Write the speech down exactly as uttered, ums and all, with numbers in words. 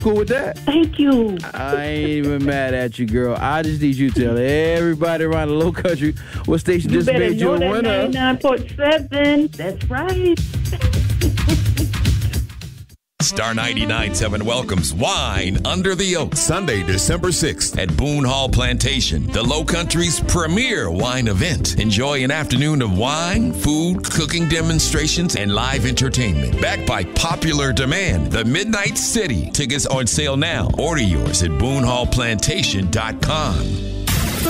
cool with that? Thank you. I ain't even mad at you, girl. I just need you to tell everybody around the low country what station You just better made you know a that winner. ninety-nine point seven. That's right. Star ninety-nine point seven welcomes Wine Under the Oak Sunday, December sixth at Boone Hall Plantation, the Low Country's premier wine event. Enjoy an afternoon of wine, food, cooking demonstrations, and live entertainment. Backed by popular demand, the Midnight City. Tickets on sale now. Order yours at boone hall plantation dot com.